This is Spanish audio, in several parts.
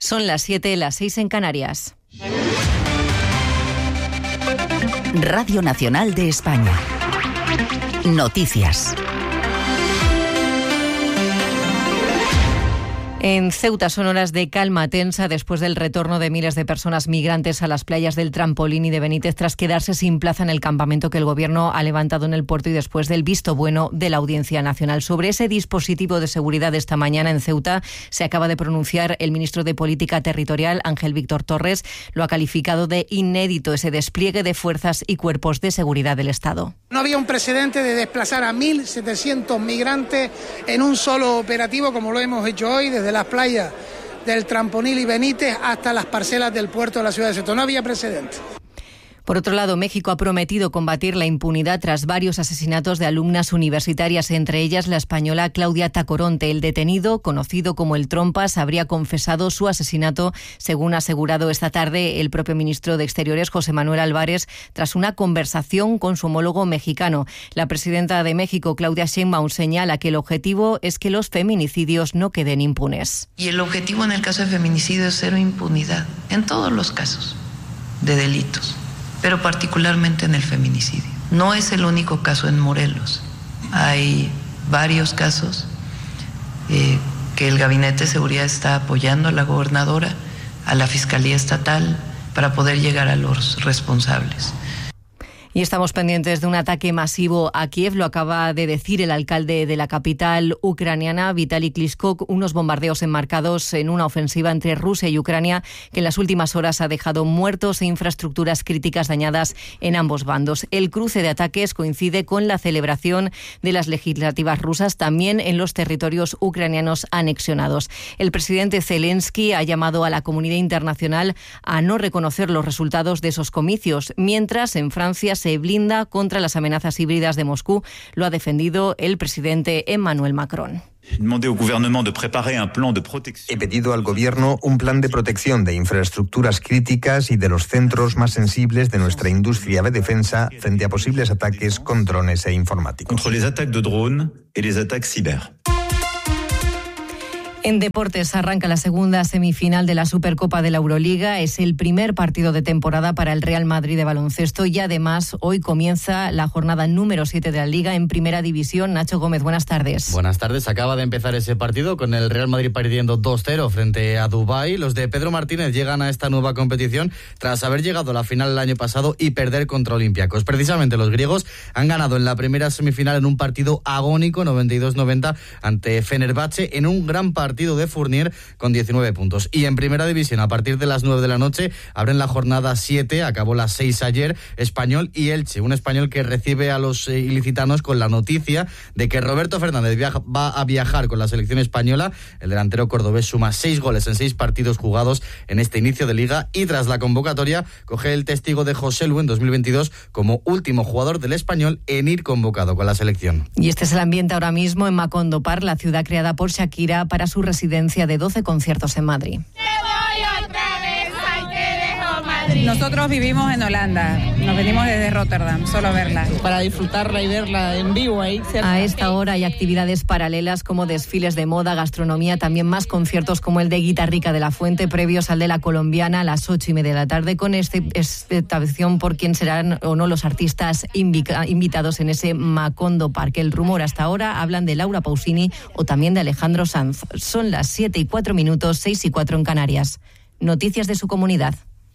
Son las 7, las 6 en Canarias. Radio Nacional de España. Noticias. En Ceuta son horas de calma tensa después del retorno de miles de personas migrantes a las playas del Trampolín y de Benítez tras quedarse sin plaza en el campamento que el Gobierno ha levantado en el puerto y después del visto bueno de la Audiencia Nacional. Sobre ese dispositivo de seguridad esta mañana en Ceuta se acaba de pronunciar el ministro de Política Territorial, Ángel Víctor Torres. Lo ha calificado de inédito ese despliegue de fuerzas y cuerpos de seguridad del Estado. No había un precedente de desplazar a 1.700 migrantes en un solo operativo como lo hemos hecho hoy desde las playas del Trampolín y Benítez hasta las parcelas del puerto de la ciudad de Ceuta. No había precedente. Por otro lado, México ha prometido combatir la impunidad tras varios asesinatos de alumnas universitarias, entre ellas la española Claudia Tacoronte. El detenido, conocido como el Trompas, habría confesado su asesinato, según ha asegurado esta tarde el propio ministro de Exteriores, José Manuel Álvarez, tras una conversación con su homólogo mexicano. La presidenta de México, Claudia Sheinbaum, señala que el objetivo es que los feminicidios no queden impunes. Y el objetivo en el caso de feminicidio es cero impunidad, en todos los casos de delitos, pero particularmente en el feminicidio. No es el único caso en Morelos. Hay varios casos que el Gabinete de Seguridad está apoyando a la gobernadora, a la Fiscalía Estatal, para poder llegar a los responsables. Y estamos pendientes de un ataque masivo a Kiev, lo acaba de decir el alcalde de la capital ucraniana, Vitaly Klitschko, unos bombardeos enmarcados en una ofensiva entre Rusia y Ucrania que en las últimas horas ha dejado muertos e infraestructuras críticas dañadas en ambos bandos. El cruce de ataques coincide con la celebración de las legislativas rusas también en los territorios ucranianos anexionados. El presidente Zelensky ha llamado a la comunidad internacional a no reconocer los resultados de esos comicios, mientras en Francia se blinda contra las amenazas híbridas de Moscú. Lo ha defendido el presidente Emmanuel Macron. He pedido al gobierno un plan de protección de infraestructuras críticas y de los centros más sensibles de nuestra industria de defensa frente a posibles ataques con drones e informáticos. Contra los ataques de drones y los ataques ciber. En deportes arranca la segunda semifinal de la Supercopa de la Euroliga. Es el primer partido de temporada para el Real Madrid de baloncesto y además hoy comienza la jornada número 7 de la Liga en Primera División. Nacho Gómez, buenas tardes. Buenas tardes. Acaba de empezar ese partido con el Real Madrid perdiendo 2-0 frente a Dubái. Los de Pedro Martínez llegan a esta nueva competición tras haber llegado a la final el año pasado y perder contra Olympiacos. Precisamente los griegos han ganado en la primera semifinal en un partido agónico 92-90 ante Fenerbahce en un gran partido de Fournier con 19 puntos. Y en Primera División, a partir de las 9 de la noche, abren la jornada 7, acabó las 6 ayer, Español y Elche. Un Español que recibe a los ilicitanos con la noticia de que Roberto Fernández va a viajar con la selección española. El delantero cordobés suma 6 goles en 6 partidos jugados en este inicio de Liga y tras la convocatoria coge el testigo de José Lu en 2022 como último jugador del Español en ir convocado con la selección. Y este es el ambiente ahora mismo en Macondo Park, la ciudad creada por Shakira para su residencia de 12 conciertos en Madrid. Nosotros vivimos en Holanda, nos venimos desde Rotterdam, solo verla. Para disfrutarla y verla en vivo ahí. ¿Cierto? A esta hora hay actividades paralelas como desfiles de moda, gastronomía, también más conciertos como el de Guitarrica de la Fuente, previos al de la Colombiana a las 8:30 de la tarde, con expectación por quién serán o no los artistas invitados en ese Macondo Park. El rumor hasta ahora hablan de Laura Pausini o también de Alejandro Sanz. Son las 7:04, 6:04 en Canarias. Noticias de su comunidad.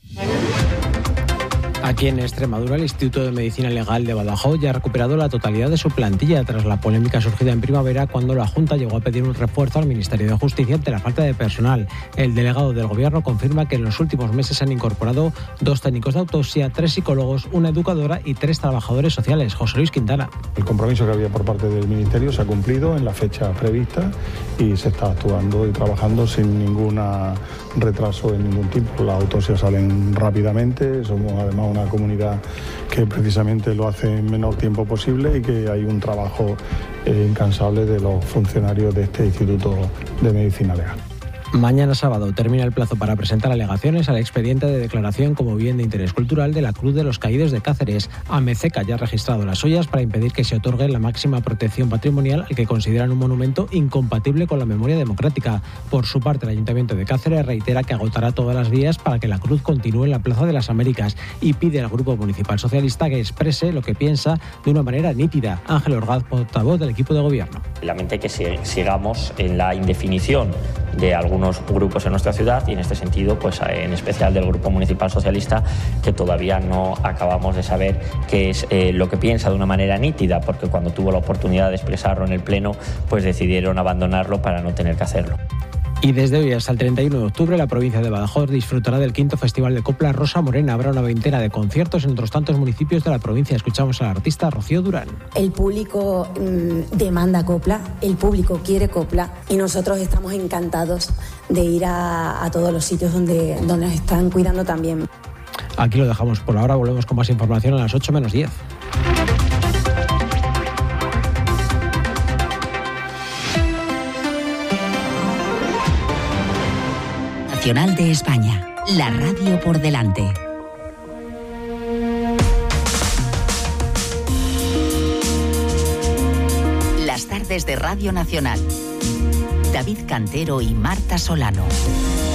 Aquí en Extremadura, el Instituto de Medicina Legal de Badajoz ya ha recuperado la totalidad de su plantilla tras la polémica surgida en primavera cuando la Junta llegó a pedir un refuerzo al Ministerio de Justicia ante la falta de personal. El delegado del Gobierno confirma que en los últimos meses se han incorporado 2 técnicos de autopsia, 3 psicólogos, una educadora y 3 trabajadores sociales. José Luis Quintana. El compromiso que había por parte del Ministerio se ha cumplido en la fecha prevista y se está actuando y trabajando sin ningún retraso en ningún tipo. Las autopsias salen rápidamente, somos además una comunidad que precisamente lo hace en menor tiempo posible y que hay un trabajo incansable de los funcionarios de este Instituto de Medicina Legal. Mañana sábado termina el plazo para presentar alegaciones al expediente de declaración como bien de interés cultural de la Cruz de los Caídos de Cáceres. Amezeca ya ha registrado las suyas para impedir que se otorgue la máxima protección patrimonial al que consideran un monumento incompatible con la memoria democrática. Por su parte, el Ayuntamiento de Cáceres reitera que agotará todas las vías para que la cruz continúe en la Plaza de las Américas y pide al Grupo Municipal Socialista que exprese lo que piensa de una manera nítida. Ángel Orgaz, portavoz del equipo de gobierno. Lamente que sigamos en la indefinición de algunos grupos en nuestra ciudad y en este sentido, pues en especial del Grupo Municipal Socialista, que todavía no acabamos de saber qué es lo que piensa de una manera nítida, porque cuando tuvo la oportunidad de expresarlo en el Pleno, pues decidieron abandonarlo para no tener que hacerlo. Y desde hoy hasta el 31 de octubre la provincia de Badajoz disfrutará del 5º Festival de Copla Rosa Morena. Habrá una veintena de conciertos en otros tantos municipios de la provincia. Escuchamos a la artista Rocío Durán. El público demanda copla, el público quiere copla y nosotros estamos encantados de ir a todos los sitios donde nos están cuidando también. Aquí lo dejamos por ahora, volvemos con más información a las 8 menos 10. Nacional de España, la radio por delante. Las tardes de Radio Nacional. David Cantero y Marta Solano.